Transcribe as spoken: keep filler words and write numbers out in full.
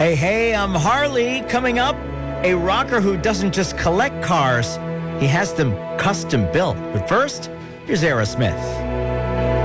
Hey, hey, I'm Harley. Coming up, a rocker who doesn't just collect cars, he has them custom built. But first, here's Aerosmith.